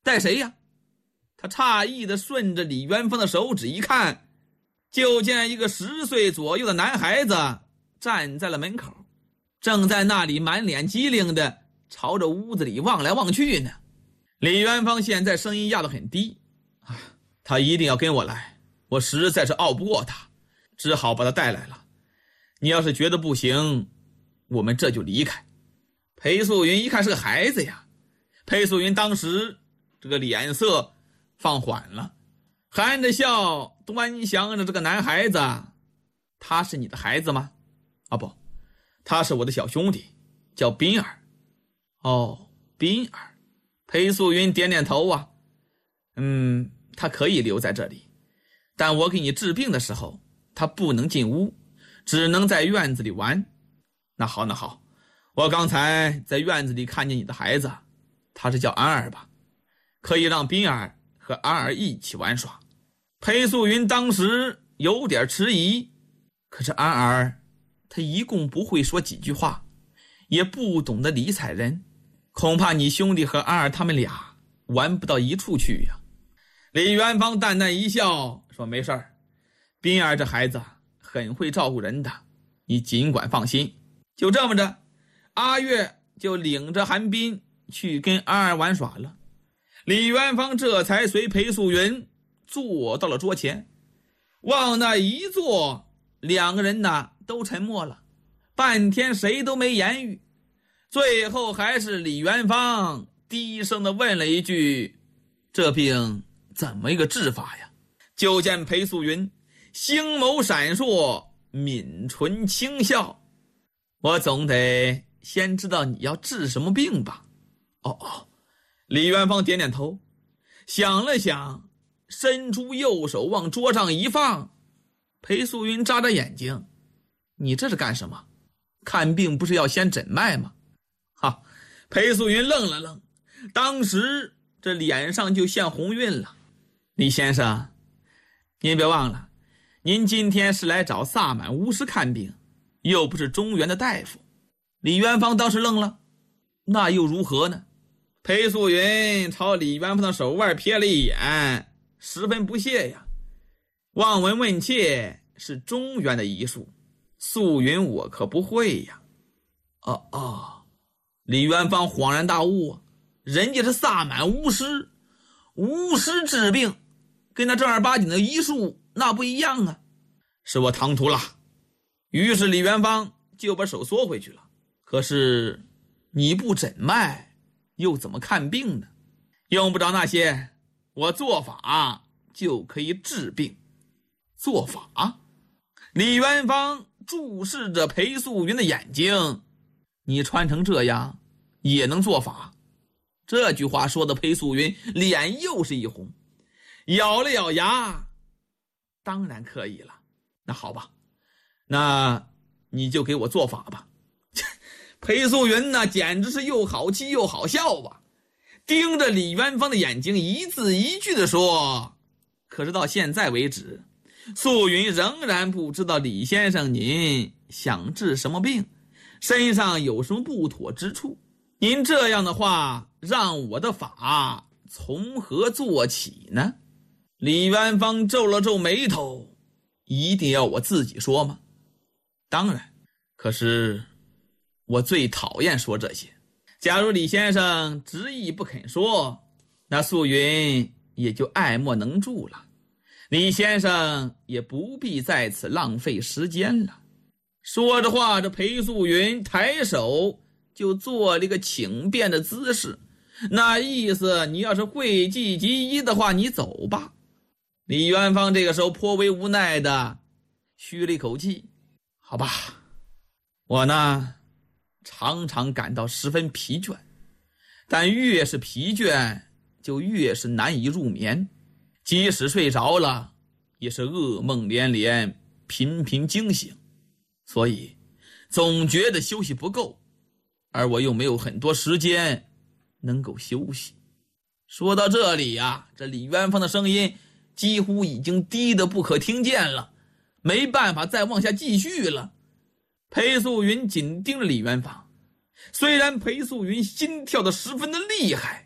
带谁呀？他诧异地顺着李元芳的手指一看，就见一个10岁左右的男孩子站在了门口，正在那里满脸机灵地朝着屋子里望来望去呢。李元芳现在声音压得很低，他一定要跟我来，我实在是拗不过他，只好把他带来了。你要是觉得不行，我们这就离开。裴素云一看是个孩子呀，裴素云当时这个脸色放缓了，含着笑端详着这个男孩子。他是你的孩子吗？不，他是我的小兄弟，叫彬儿。哦，彬儿。裴素云点点头啊，他可以留在这里，但我给你治病的时候，他不能进屋，只能在院子里玩。那好，我刚才在院子里看见你的孩子，他是叫安儿吧？可以让彬儿和安儿一起玩耍。裴素云当时有点迟疑，可是安儿他一共不会说几句话，也不懂得理睬人，恐怕你兄弟和安儿他们俩玩不到一处去呀。李元芳淡淡一笑说，没事儿，彬儿这孩子很会照顾人的，你尽管放心。就这么着，阿月就领着韩彬去跟安儿玩耍了。李元芳这才随裴素云坐到了桌前，往那一坐，两个人都沉默了，半天谁都没言语。最后还是李元芳低声地问了一句，这病怎么一个治法呀？就见裴素云星眸闪烁，抿唇轻笑，我总得先知道你要治什么病吧。李元芳点点头，想了想，伸出右手往桌上一放。裴素云眨眨眼睛，你这是干什么？看病不是要先诊脉吗？裴素云愣了愣，当时这脸上就现红晕了。李先生，您别忘了，您今天是来找萨满巫师看病，又不是中原的大夫。李元芳当时愣了，那又如何呢？裴素云朝李元芳的手腕瞥了一眼，十分不屑呀。望闻问切是中原的医术，素云我可不会呀。李元芳恍然大悟，人家是萨满巫师，巫师治病跟他正儿八经的医术那不一样啊。是我唐突了。于是李元芳就把手缩回去了。可是你不诊脉又怎么看病呢？用不着那些，我做法就可以治病。做法？李元芳注视着裴素云的眼睛，你穿成这样也能做法？这句话说的裴素云脸又是一红，咬了咬牙，当然可以了。那好吧，那你就给我做法吧。裴素云简直是又好气又好笑吧，盯着李元芳的眼睛一字一句地说。可是到现在为止，素云仍然不知道李先生您想治什么病，身上有什么不妥之处。您这样的话，让我的法从何做起呢？李元芳皱了皱眉头，一定要我自己说吗？当然，可是我最讨厌说这些。假如李先生执意不肯说，那素云也就爱莫能助了，李先生也不必在此浪费时间了。说着话，这裴素云抬手就做了一个请便的姿势，那意思你要是讳疾忌医的话，你走吧。李元芳这个时候颇为无奈的吁了一口气，好吧，我常常感到十分疲倦，但越是疲倦就越是难以入眠，即使睡着了也是噩梦连连，频频惊醒，所以总觉得休息不够，而我又没有很多时间能够休息。说到这里这李元芳的声音几乎已经低得不可听见了，没办法再往下继续了。裴素云紧盯着李元芳，虽然裴素云心跳得十分的厉害，